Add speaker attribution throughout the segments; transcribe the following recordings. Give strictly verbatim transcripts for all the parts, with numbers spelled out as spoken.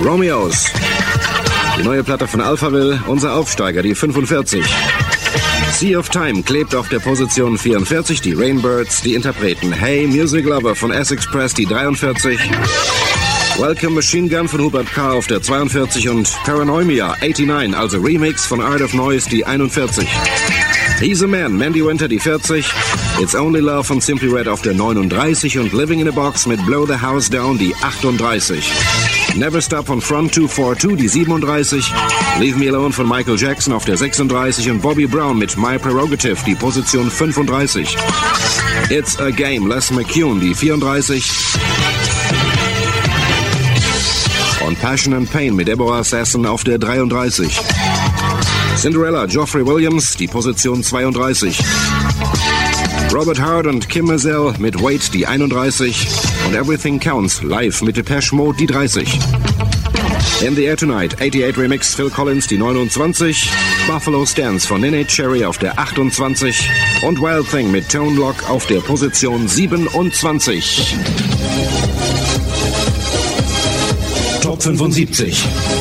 Speaker 1: Romeos. Die neue Platte von Alphaville, unser Aufsteiger, die fünfundvierzig. Sea of Time klebt auf der Position vierundvierzig, die Rainbirds, die Interpreten. Hey, Music Lover von Essex Press, die dreiundvierzig. Welcome Machine Gun von Hubert K. auf der zweiundvierzig und Paranoia neunundachtzig, also Remix von Art of Noise, die einundvierzig. He's a Man, Mandy Winter, die vierzig. It's Only Love von Simply Red auf der neununddreißig und Living in a Box mit Blow the House Down, die achtunddreißig. Never Stop von Front two forty-two, die siebenunddreißig. Leave Me Alone von Michael Jackson auf der sechsunddreißig und Bobby Brown mit My Prerogative, die Position fünfunddreißig. It's a Game, Les McCune, die vierunddreißig. Und Passion and Pain mit Deborah Sasson auf der dreiunddreißig. Cinderella, Geoffrey Williams, die Position zweiunddreißig. Robert Hart und Kim Mazel mit Wait, die einunddreißig. Und Everything Counts, live mit Depeche Mode, die dreißig. In the Air Tonight, achtundachtzig Remix, Phil Collins, die neunundzwanzig. Buffalo Stance von Nene Cherry auf der achtundzwanzig. Und Wild Thing mit Tone Lock auf der Position siebenundzwanzig. Top fünfundsiebzig.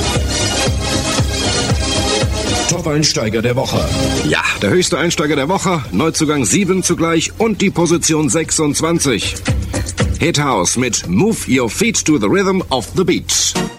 Speaker 1: Top-Einsteiger der Woche. Ja, der höchste Einsteiger der Woche, Neuzugang sieben zugleich und die Position sechsundzwanzig. Hit House mit Move Your Feet to the Rhythm of the Beat.